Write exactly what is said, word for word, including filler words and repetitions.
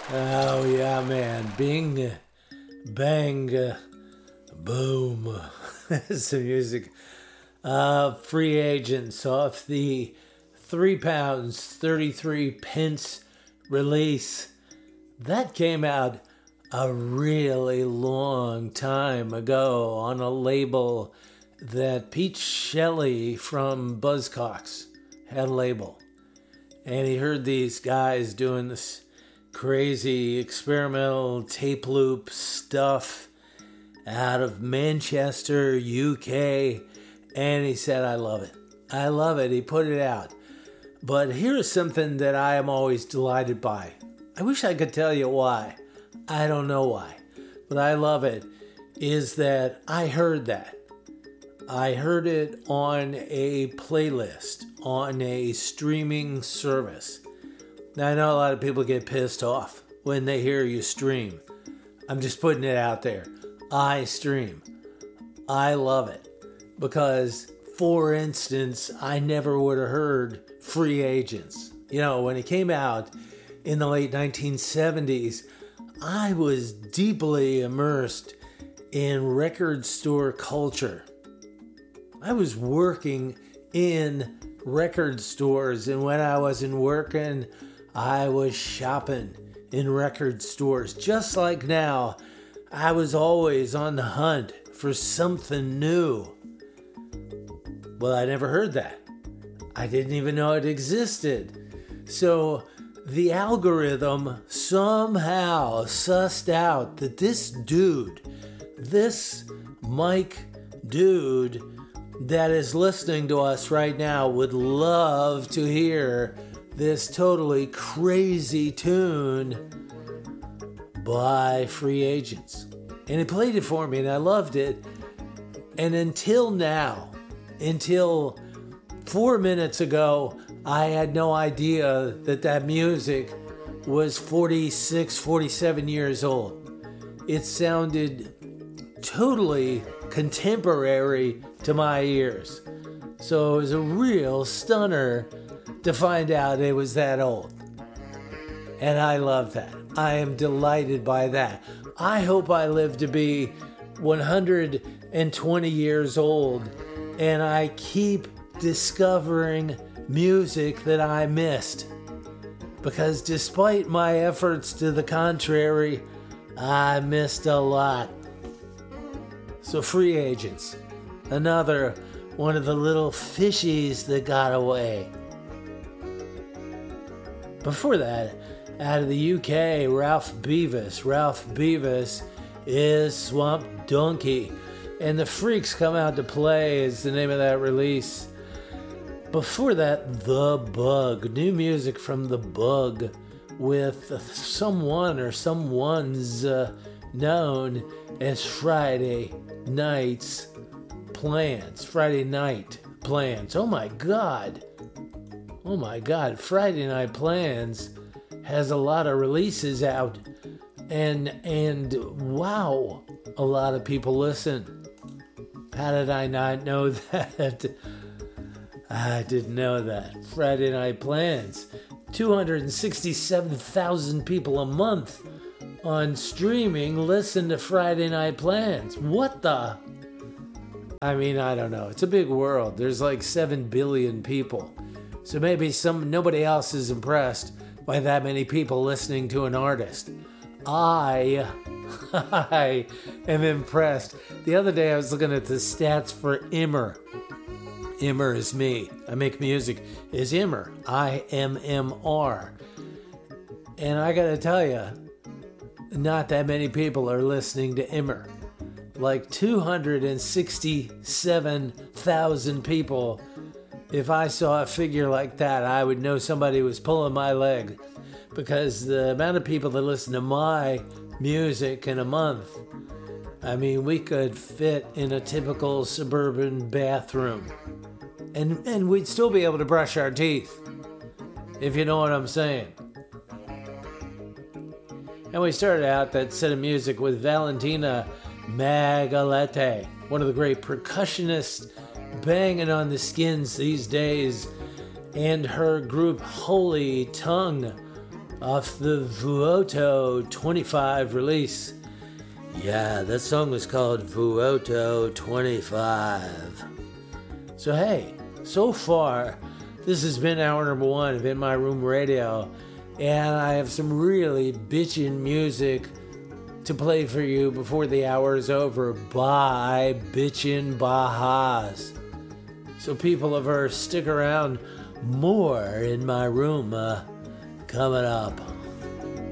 Oh, yeah, man. Bing, bang, uh, boom. That's the music. Uh, Free Agents off the three pounds, thirty-three pence release. That came out a really long time ago on a label that Pete Shelley from Buzzcocks had a label. And he heard these guys doing this crazy experimental tape loop stuff out of Manchester, U K, and he said, I love it. I love it. He put it out. But here's something that I am always delighted by. I wish I could tell you why. I don't know why. But I love it, is that I heard that. I heard it on a playlist, on a streaming service. Now, I know a lot of people get pissed off when they hear you stream. I'm just putting it out there. I stream. I love it. Because, for instance, I never would have heard Free Agents. You know, when it came out in the late nineteen seventies, I was deeply immersed in record store culture. I was working in record stores, and when I wasn't working, I was shopping in record stores. Just like now, I was always on the hunt for something new. Well, I never heard that. I didn't even know it existed. So the algorithm somehow sussed out that this dude, this Mike dude that is listening to us right now would love to hear this totally crazy tune by Free Agents. And he played it for me and I loved it. And until now, until four minutes ago, I had no idea that that music was forty-six, forty-seven years old. It sounded totally contemporary to my ears. So it was a real stunner to find out it was that old. And I love that. I am delighted by that. I hope I live to be one hundred twenty years old and I keep discovering music that I missed. Because despite my efforts to the contrary, I missed a lot. So Free Agents, another one of the little fishies that got away. Before that, out of the U K, Ralph Beavis. Ralph Beavis is Swamp Donkey. And The Freaks Come Out to Play is the name of that release. Before that, The Bug. New music from The Bug with someone or someone's uh, known as Friday Night's Plans. Friday Night Plans. Oh my God. Oh my God. Friday Night Plans has a lot of releases out. And, and wow, a lot of people listen. How did I not know that? I didn't know that. Friday Night Plans. two hundred sixty-seven thousand people a month on streaming listen to Friday Night Plans. What the? I mean, I don't know. It's a big world. There's like seven billion people. So maybe some nobody else is impressed by that many people listening to an artist. I, I am impressed. The other day I was looking at the stats for Immer. Immer is me. I make music. Is Immer. I M M R. And I gotta tell you, not that many people are listening to Immer. Like two hundred sixty-seven thousand people. If I saw a figure like that, I would know somebody was pulling my leg. Because the amount of people that listen to my music in a month, I mean, we could fit in a typical suburban bathroom. And and we'd still be able to brush our teeth, if you know what I'm saying. And we started out that set of music with Valentina Magalete, one of the great percussionists banging on the skins these days, and her group Holy Tongue off the Vuoto twenty-five release. Yeah, that song was called Vuoto twenty-five. So hey, so far, this has been hour number one of In My Room Radio, and I have some really bitchin' music to play for you before the hour is over by Bitchin' Bajas. So people of Earth, stick around. More In My Room uh, coming up.